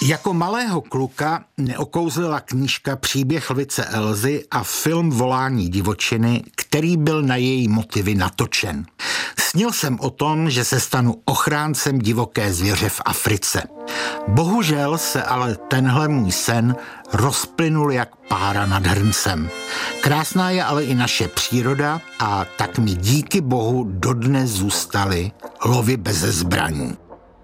Jako malého kluka neokouzlila knížka Příběh lvice Elzy a film Volání divočiny, který byl na její motivy natočen. Snil jsem o tom, že se stanu ochráncem divoké zvěře v Africe. Bohužel se ale tenhle můj sen rozplynul jak pára nad hrncem. Krásná je ale i naše příroda a tak mi díky bohu dodnes zůstaly lovy beze zbraní.